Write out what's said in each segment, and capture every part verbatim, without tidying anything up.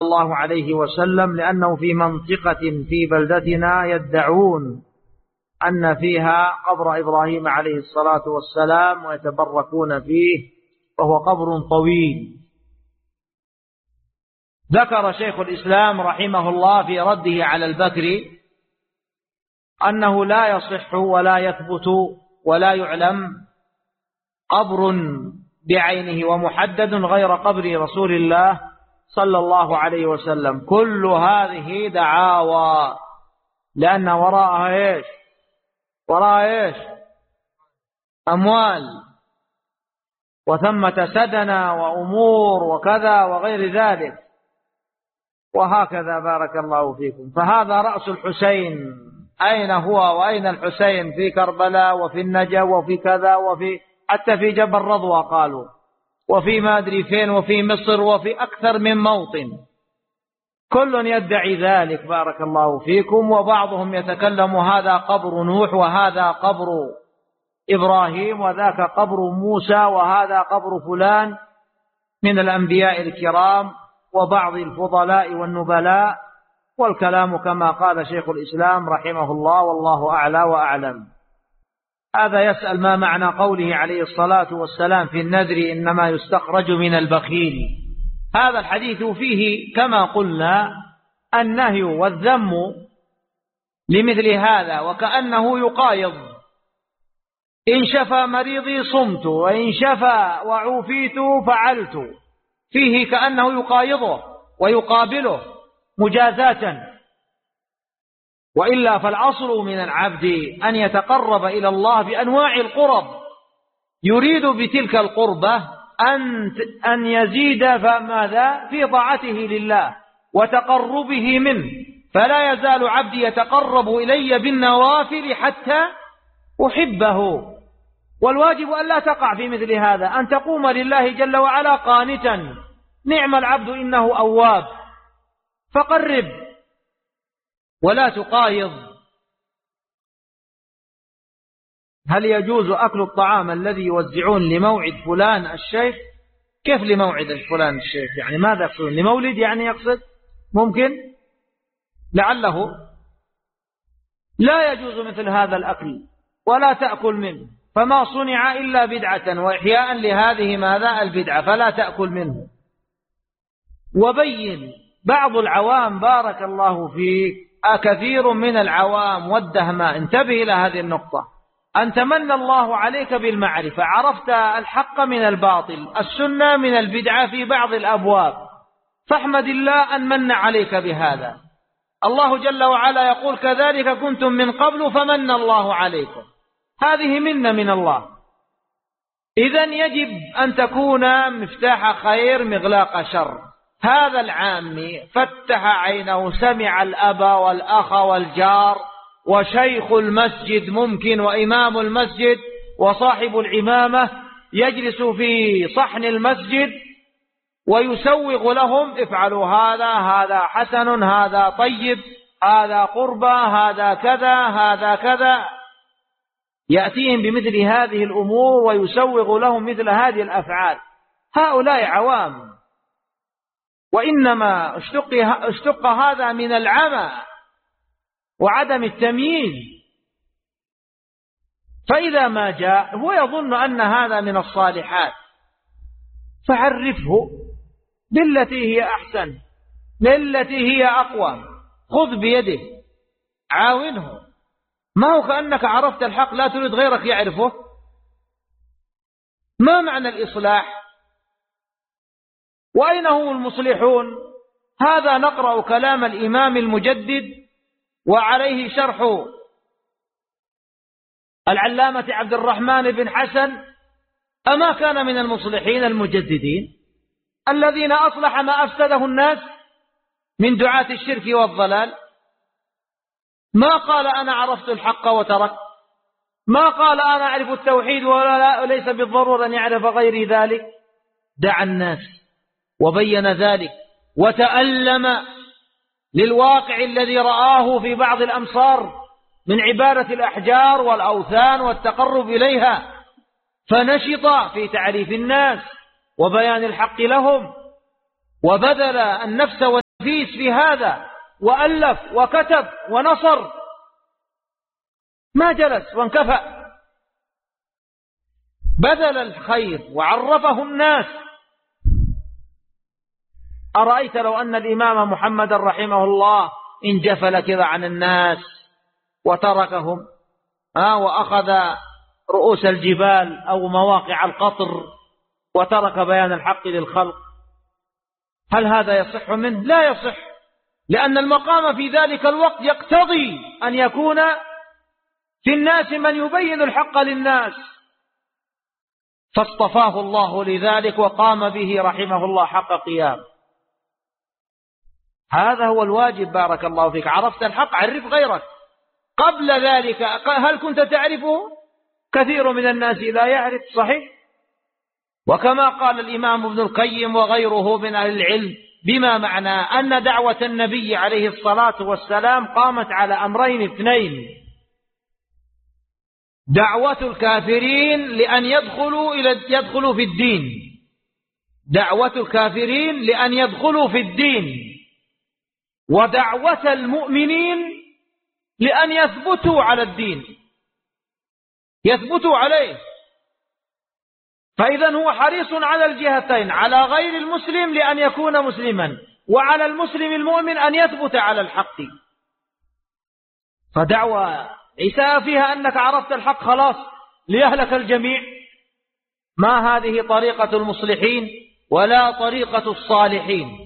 الله عليه وسلم، لأنه في منطقة في بلدتنا يدعون أن فيها قبر إبراهيم عليه الصلاة والسلام ويتبركون فيه، وهو قبر طويل. ذكر شيخ الإسلام رحمه الله في رده على البكري أنه لا يصح ولا يثبت ولا يعلم قبر بعينه ومحدد غير قبر رسول الله صلى الله عليه وسلم. كل هذه دعاوى، لأن وراءها إيش؟ وراء إيش؟ أموال، وثمة سدنا وأمور وكذا وغير ذلك، وهكذا. بارك الله فيكم. فهذا رأس الحسين، أين هو وأين الحسين؟ في كربلاء وفي النجف وفي كذا، وفي حتى في جبل رضوى قالوا، وفي ما أدري فين، وفي مصر، وفي أكثر من موطن، كل يدعي ذلك. بارك الله فيكم. وبعضهم يتكلم هذا قبر نوح، وهذا قبر إبراهيم، وذاك قبر موسى، وهذا قبر فلان من الأنبياء الكرام وبعض الفضلاء والنبلاء، والكلام كما قال شيخ الإسلام رحمه الله، والله أعلى وأعلم. هذا يسأل ما معنى قوله عليه الصلاة والسلام في النذر إنما يستخرج من البخيل. هذا الحديث فيه كما قلنا النهي والذم لمثل هذا، وكأنه يقايض: إن شفى مريضي صمت، وإن شفى وعوفيت فعلت. فيه كأنه يقايضه ويقابله مجازاة، وإلا فالأصل من العبد أن يتقرب إلى الله بأنواع القرب، يريد بتلك القربة أن أن يزيد فماذا في طاعته لله وتقربه منه. فلا يزال عبدي يتقرب إلي بالنوافل حتى أحبه. والواجب أن لا تقع في مثل هذا، أن تقوم لله جل وعلا قانتا: نعم العبد إنه أواب، فقرب ولا تقايض. هل يجوز أكل الطعام الذي يوزعون لموعد فلان الشيخ؟ كيف لموعد فلان الشيخ؟ يعني ماذا يقصدون؟ لمولد يعني يقصد؟ ممكن لعله. لا يجوز مثل هذا الأكل، ولا تأكل منه، فما صنع إلا بدعة وإحياء لهذه ماذا البدعة، فلا تأكل منه. وبين بعض العوام بارك الله فيك، كثير من العوام والدهماء، انتبه إلى هذه النقطة: أن تمن الله عليك بالمعرفة، عرفت الحق من الباطل، السنة من البدعة في بعض الأبواب، فاحمد الله أن من عليك بهذا. الله جل وعلا يقول: كذلك كنتم من قبل فمن الله عليكم. هذه منة من الله. إذن يجب أن تكون مفتاح خير مغلاق شر. هذا العامي فتح عينه، سمع الأب والأخ والجار وشيخ المسجد ممكن وإمام المسجد وصاحب العمامة يجلس في صحن المسجد ويسوغ لهم: افعلوا هذا، هذا حسن، هذا طيب، هذا قربة، هذا كذا، هذا كذا. يأتيهم بمثل هذه الأمور ويسوغ لهم مثل هذه الأفعال. هؤلاء عوام، وإنما اشتق, اشتق هذا من العمى وعدم التمييز. فإذا ما جاء هو يظن أن هذا من الصالحات، فعرفه بالتي هي أحسن، بالتي هي أقوى، خذ بيده، عاونه. ما هو كأنك عرفت الحق لا تريد غيرك يعرفه. ما معنى الإصلاح؟ وأين هم المصلحون؟ هذا نقرأ كلام الإمام المجدد وعليه شرح العلامة عبد الرحمن بن حسن. أما كان من المصلحين المجددين الذين أصلح ما أفسده الناس من دعاة الشرك والضلال؟ ما قال أنا عرفت الحق وتركت، ما قال أنا أعرف التوحيد وليس بالضرورة أن يعرف غير ذلك. دعا الناس وبين ذلك وتألم للواقع الذي رآه في بعض الأمصار من عبادة الأحجار والأوثان والتقرب إليها، فنشط في تعريف الناس وبيان الحق لهم. وبذل النفس والنفيس في هذا وألف وكتب ونصر، ما جلس وانكفأ، بذل الخير وعرفه الناس. أرأيت لو أن الإمام محمد رحمه الله انجفل كذا عن الناس وتركهم ها وأخذ رؤوس الجبال أو مواقع القطر وترك بيان الحق للخلق، هل هذا يصح منه؟ لا يصح، لأن المقام في ذلك الوقت يقتضي أن يكون في الناس من يبين الحق للناس، فاصطفاه الله لذلك وقام به رحمه الله حق قيام. هذا هو الواجب. بارك الله فيك، عرفت الحق عرف غيرك. قبل ذلك هل كنت تعرفه؟ كثير من الناس لا يعرف، صحيح. وكما قال الإمام ابن القيم وغيره من أهل العلم، بما معنى أن دعوة النبي عليه الصلاة والسلام قامت على أمرين اثنين: دعوة الكافرين لأن يدخلوا إلى يدخلوا في الدين، دعوة الكافرين لأن يدخلوا في الدين، ودعوة المؤمنين لأن يثبتوا على الدين، يثبتوا عليه. فإذا هو حريص على الجهتين، على غير المسلم لأن يكون مسلما، وعلى المسلم المؤمن أن يثبت على الحق. فدعوة عيسى فيها أنك عرفت الحق خلاص ليهلك الجميع، ما هذه طريقة المصلحين ولا طريقة الصالحين.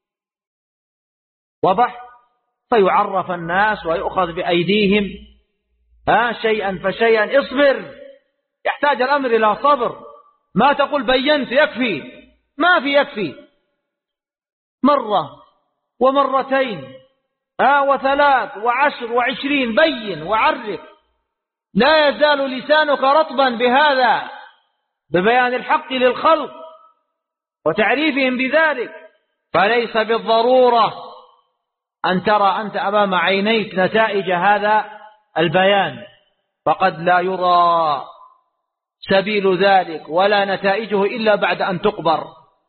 وضح. فيعرف الناس ويؤخذ بأيديهم ها شيئا فشيئا. اصبر، يحتاج الأمر إلى صبر. ما تقول بينت يكفي، ما في يكفي. مرة ومرتين ها وثلاث وعشر وعشرين، بين وعرف. لا يزال لسانك رطبا بهذا، ببيان الحق للخلق وتعريفهم بذلك. فليس بالضرورة أن ترى أنت أمام عينيك نتائج هذا البيان، فقد لا يرى سبيل ذلك ولا نتائجه إلا بعد أن تقبر،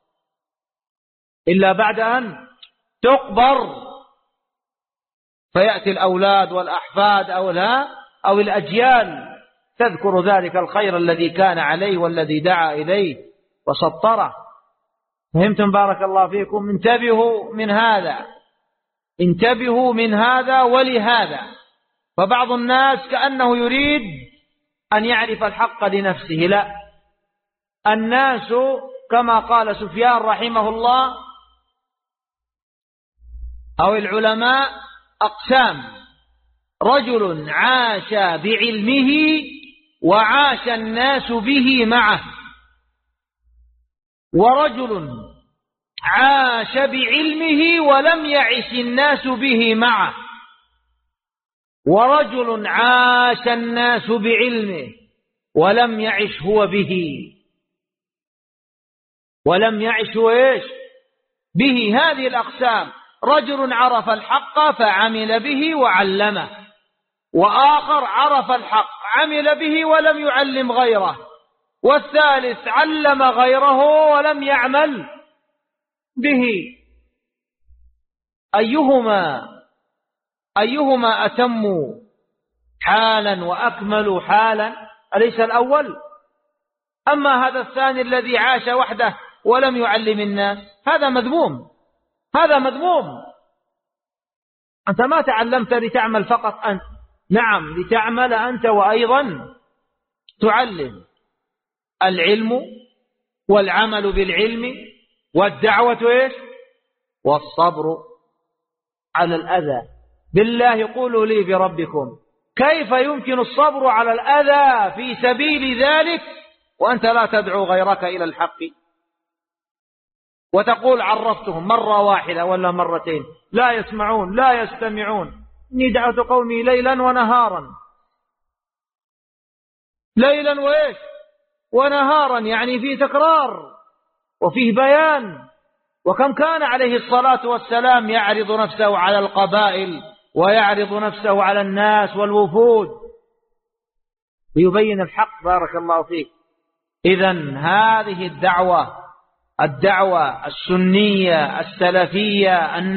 إلا بعد أن تقبر، فيأتي الأولاد والأحفاد أو لا أو الأجيال تذكر ذلك الخير الذي كان عليه والذي دعا إليه وسطره. فهمتم؟ بارك الله فيكم. انتبهوا من هذا، انتبهوا من هذا ولهذا. فبعض الناس كأنه يريد أن يعرف الحق لنفسه. لا، الناس كما قال سفيان رحمه الله أو العلماء أقسام: رجل عاش بعلمه وعاش الناس به معه، ورجل عاش بعلمه ولم يعش الناس به معه، ورجل عاش الناس بعلمه ولم يعش هو به، ولم يعش هو إيش؟ به. هذه الأقسام: رجل عرف الحق فعمل به وعلمه، وآخر عرف الحق عمل به ولم يعلم غيره، والثالث علم غيره ولم يعمل به. أيهما أيهما أتم حالا وأكمل حالا؟ أليس الأول؟ أما هذا الثاني الذي عاش وحده ولم يعلم الناس، هذا مذموم، هذا مذموم. أنت ما تعلمت لتعمل فقط أنت، نعم لتعمل أنت وأيضا تعلم. العلم والعمل بالعلم والدعوة إيش؟ والصبر على الأذى. بالله قولوا لي بربكم، كيف يمكن الصبر على الأذى في سبيل ذلك وأنت لا تدعو غيرك إلى الحق؟ وتقول عرفتهم مرة واحدة ولا مرتين، لا يسمعون لا يستمعون. إني دعوت قومي ليلا ونهارا، ليلا وإيش ونهارا، يعني فيه تكرار وفيه بيان. وكم كان عليه الصلاة والسلام يعرض نفسه على القبائل ويعرض نفسه على الناس والوفود ليبين الحق. بارك الله فيك. إذن هذه الدعوة الدعوة السنية السلفية